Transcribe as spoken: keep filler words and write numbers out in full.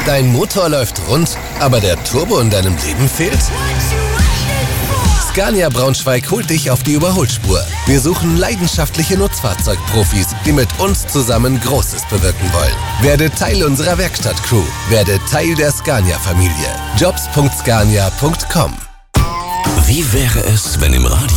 Dein Motor läuft rund, aber der Turbo in deinem Leben fehlt? Scania Braunschweig holt dich auf die Überholspur. Wir suchen leidenschaftliche Nutzfahrzeugprofis, die mit uns zusammen Großes bewirken wollen. Werde Teil unserer Werkstattcrew. Werde Teil der Scania-Familie. jobs punkt scania punkt com. Wie wäre es, wenn im Radio